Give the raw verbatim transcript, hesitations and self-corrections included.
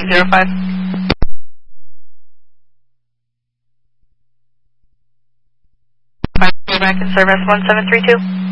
three zero five. Back in service one seven three two.